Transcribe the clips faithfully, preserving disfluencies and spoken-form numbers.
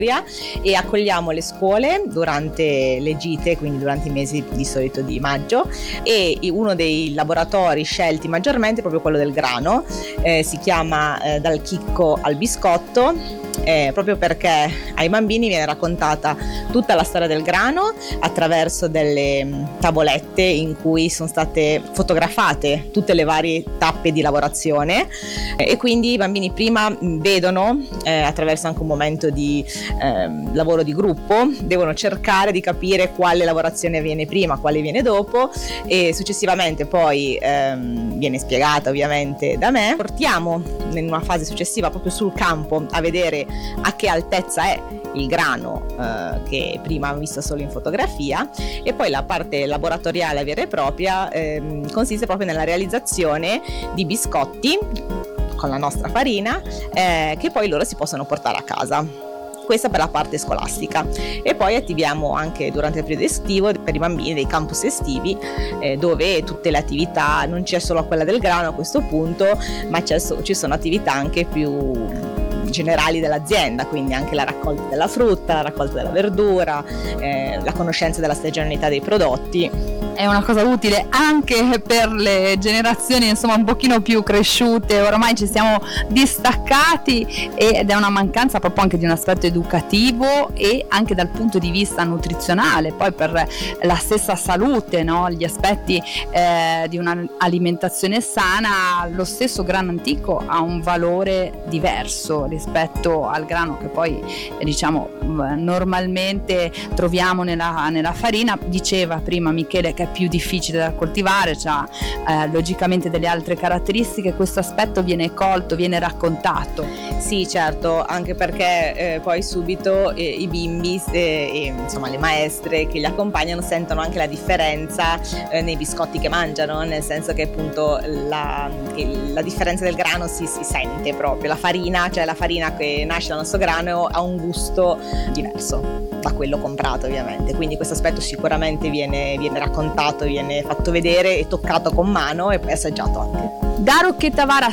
e accogliamo le scuole durante le gite, quindi durante i mesi di solito di maggio, e uno dei laboratori scelti maggiormente è proprio quello del grano, eh, si chiama eh, Dal chicco al biscotto. Eh, proprio perché ai bambini viene raccontata tutta la storia del grano attraverso delle mh, tavolette in cui sono state fotografate tutte le varie tappe di lavorazione, eh, e quindi i bambini prima mh, vedono, eh, attraverso anche un momento di eh, lavoro di gruppo, devono cercare di capire quale lavorazione viene prima, quale viene dopo, e successivamente poi ehm, viene spiegata ovviamente da me. Portiamo in una fase successiva proprio sul campo a vedere a che altezza è il grano eh, che prima ho visto solo in fotografia, e poi la parte laboratoriale vera e propria eh, consiste proprio nella realizzazione di biscotti con la nostra farina eh, che poi loro si possono portare a casa. Questa per la parte scolastica, e poi attiviamo anche durante il periodo estivo per i bambini dei campus estivi eh, dove tutte le attività, non c'è solo quella del grano a questo punto, ma c'è, ci sono attività anche più generali dell'azienda, quindi anche la raccolta della frutta, la raccolta della verdura, eh, la conoscenza della stagionalità dei prodotti. È una cosa utile anche per le generazioni insomma un pochino più cresciute, ormai ci siamo distaccati, ed è una mancanza proprio anche di un aspetto educativo e anche dal punto di vista nutrizionale, poi per la stessa salute, no? Gli aspetti eh, di un'alimentazione sana. Lo stesso grano antico ha un valore diverso rispetto al grano che poi eh, diciamo normalmente troviamo nella, nella farina. Diceva prima Michele che è più difficile da coltivare, ha eh, logicamente delle altre caratteristiche. Questo aspetto viene colto, viene raccontato. Sì, certo, anche perché eh, poi subito eh, i bimbi eh, e insomma le maestre che li accompagnano sentono anche la differenza eh, nei biscotti che mangiano, nel senso che appunto la, che la differenza del grano si, si sente proprio. La farina, cioè la farina che nasce dal nostro grano, ha un gusto diverso da quello comprato ovviamente, quindi questo aspetto sicuramente viene, viene raccontato, viene fatto vedere e toccato con mano e poi assaggiato anche. Da Rocchettavara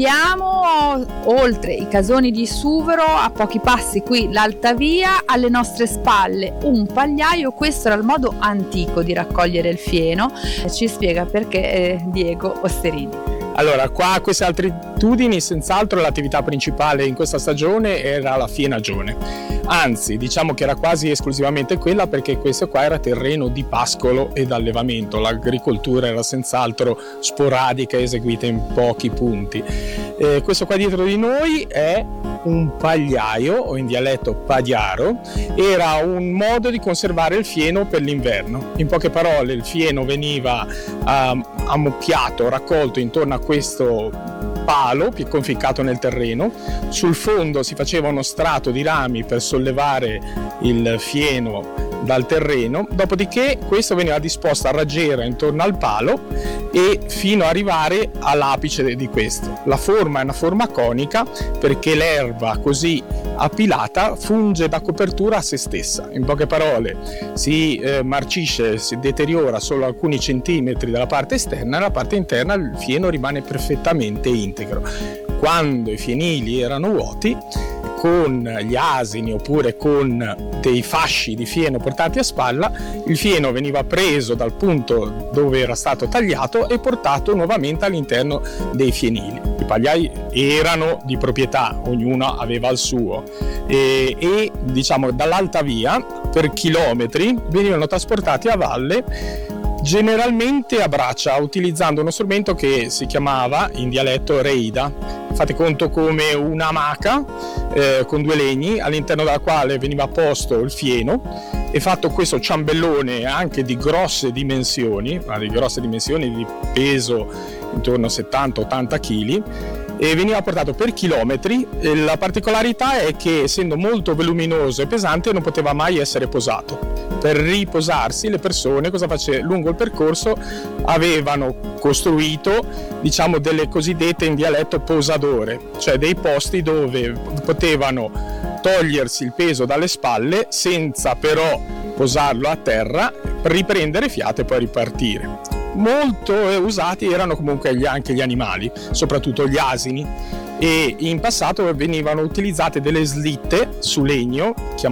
saliamo oltre i casoni di Suvero, a pochi passi qui l'Alta Via, alle nostre spalle un pagliaio. Questo era il modo antico di raccogliere il fieno. Ci spiega perché eh, Diego Osterini. Allora, qua a queste altitudini senz'altro l'attività principale in questa stagione era la fienagione, anzi diciamo che era quasi esclusivamente quella, perché questo qua era terreno di pascolo ed allevamento, l'agricoltura era senz'altro sporadica, eseguita in pochi punti. Eh, questo qua dietro di noi è un pagliaio, o in dialetto pagliaro, era un modo di conservare il fieno per l'inverno. In poche parole, il fieno veniva um, ammocchiato, raccolto intorno a questo palo conficcato nel terreno. Sul fondo si faceva uno strato di rami per sollevare il fieno dal terreno, dopodiché questo veniva disposto a raggiera intorno al palo e fino ad arrivare all'apice di questo. La forma è una forma conica perché l'erba così appilata funge da copertura a se stessa. In poche parole, si eh, marcisce, si deteriora solo alcuni centimetri dalla parte esterna, e la parte interna il fieno rimane perfettamente integro. Quando i fienili erano vuoti, con gli asini oppure con dei fasci di fieno portati a spalla, il fieno veniva preso dal punto dove era stato tagliato e portato nuovamente all'interno dei fienili. I pagliai erano di proprietà, ognuno aveva il suo, e, e diciamo dall'Alta Via per chilometri venivano trasportati a valle, generalmente a braccia, utilizzando uno strumento che si chiamava in dialetto reida. Fate conto come un'amaca eh, con due legni all'interno della quale veniva posto il fieno e fatto questo ciambellone anche di grosse dimensioni, ma di grosse dimensioni di peso intorno a settanta ottanta chili, e veniva portato per chilometri. E la particolarità è che, essendo molto voluminoso e pesante, non poteva mai essere posato. Per riposarsi le persone cosa facevano? Lungo il percorso avevano costruito, diciamo, delle cosiddette in dialetto posadore, cioè dei posti dove potevano togliersi il peso dalle spalle senza però posarlo a terra, riprendere fiato e poi ripartire. Molto usati erano comunque gli, anche gli animali, soprattutto gli asini. e in passato venivano utilizzate delle slitte su legno